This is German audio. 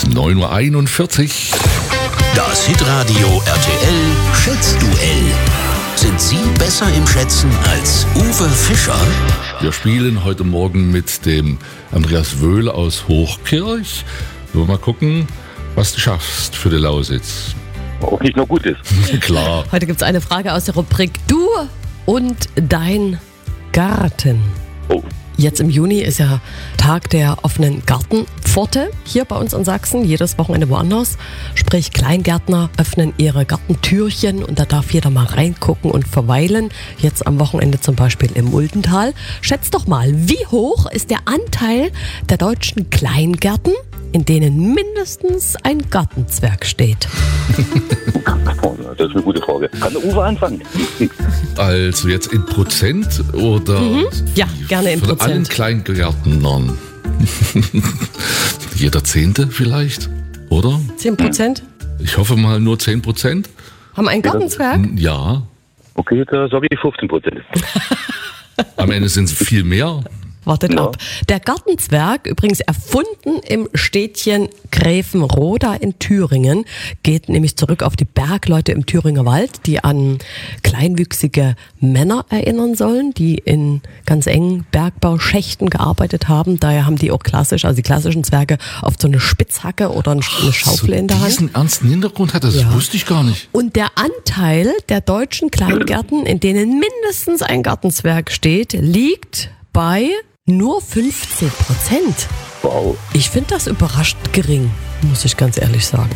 ist 9.41 Uhr. Das Hitradio RTL Schätzduell. Sind Sie besser im Schätzen als Uwe Fischer? Wir spielen heute Morgen mit dem Andreas Wöhl aus Hochkirch. Nur mal gucken, was du schaffst für die Lausitz. Auch nicht nur gut ist. Klar. Heute gibt es eine Frage aus der Rubrik Du und dein Garten. Oh. Jetzt im Juni ist ja Tag der offenen Gartenpforte hier bei uns in Sachsen, jedes Wochenende woanders. Sprich, Kleingärtner öffnen ihre Gartentürchen und da darf jeder mal reingucken und verweilen. Jetzt am Wochenende zum Beispiel im Muldental. Schätzt doch mal, wie hoch ist der Anteil der deutschen Kleingärten, in denen mindestens ein Gartenzwerg steht? Das ist eine gute Frage. Kann der Uwe anfangen? Also jetzt in Prozent oder? Ja, gerne in von allen Prozent. Kleingärtnern. Jeder 10. vielleicht, oder? 10%? Ich hoffe mal nur 10%. Haben einen Gartenzwerg? Ja, Okay, da sage ich 15%. am Ende sind es viel mehr. Wartet Ja. ab. Der Gartenzwerg, übrigens erfunden im Städtchen Gräfenroda in Thüringen, geht nämlich zurück auf die Bergleute im Thüringer Wald, die an kleinwüchsige Männer erinnern sollen, die in ganz engen Bergbauschächten gearbeitet haben. Daher haben die auch klassisch, also die klassischen Zwerge, oft so eine Spitzhacke oder eine Schaufel in der Hand. Diesen ernsten Hintergrund hat das, Ja. wusste ich gar nicht. Und der Anteil der deutschen Kleingärten, in denen mindestens ein Gartenzwerg steht, liegt bei nur 15%. Wow. Ich finde das überraschend gering, muss ich ganz ehrlich sagen.